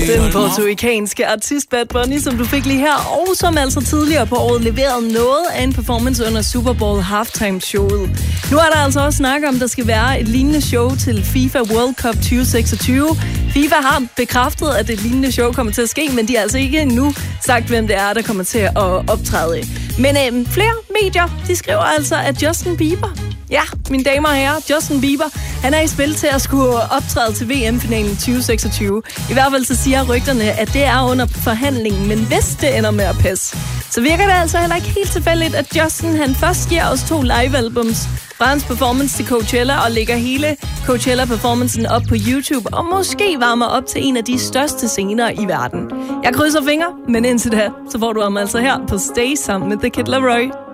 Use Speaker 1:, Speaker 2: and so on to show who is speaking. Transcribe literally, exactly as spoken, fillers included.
Speaker 1: Den portuikanske artist Bad Bunny, som du fik lige her, og som altså tidligere på året leverede noget af en performance under Super Bowl halftime-showet. Nu er der altså også snak om, der skal være et lignende show til FIFA World Cup tyve seksogtyve. FIFA har bekræftet, at et lignende show kommer til at ske, men de har altså ikke endnu sagt, hvem det er, der kommer til at optræde. Men øhm, flere medier, de skriver altså, at Justin Bieber, ja, mine damer og herrer, Justin Bieber, han er i spil til at skulle optræde til V M-finalen tyve seksogtyve. I hvert fald så siger rygterne, at det er under forhandlingen, men hvis det ender med at passe, så virker det altså heller ikke helt tilfældigt, at Justin han først giver os to live-albums fra hans performance til Coachella og lægger hele Coachella-performancen op på YouTube og måske varmer op til en af de største scener i verden. Jeg krydser fingre, men indtil da, så får du ham altså her på Stay sammen med The Kid Laroi.